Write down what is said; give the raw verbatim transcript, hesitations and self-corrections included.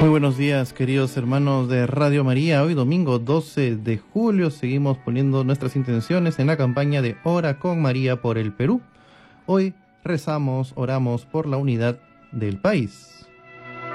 Muy buenos días, queridos hermanos de Radio María. Hoy domingo doce de julio seguimos poniendo nuestras intenciones en la campaña de Ora con María por el Perú. Hoy rezamos, oramos por la unidad del país.